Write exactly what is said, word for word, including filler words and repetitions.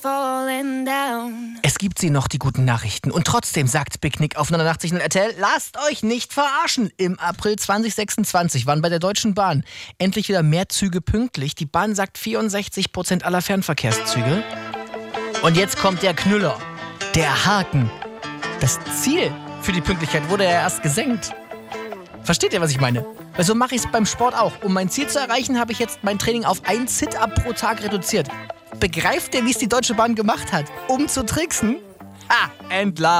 falling down. Es gibt sie noch, die guten Nachrichten. Und trotzdem sagt Big Nick auf neunundachtzig Komma null R T L, lasst euch nicht verarschen. Im April zwanzig sechsundzwanzig waren bei der Deutschen Bahn endlich wieder mehr Züge pünktlich. Die Bahn sagt vierundsechzig Prozent aller Fernverkehrszüge. Und jetzt kommt der Knüller, der Haken. Das Ziel für die Pünktlichkeit wurde ja erst gesenkt. Versteht ihr, was ich meine? Weil so mache ich es beim Sport auch. Um mein Ziel zu erreichen, habe ich jetzt mein Training auf ein Sit-Up pro Tag reduziert. Begreift ihr, wie es die Deutsche Bahn gemacht hat, um zu tricksen? Ah, entlarvt.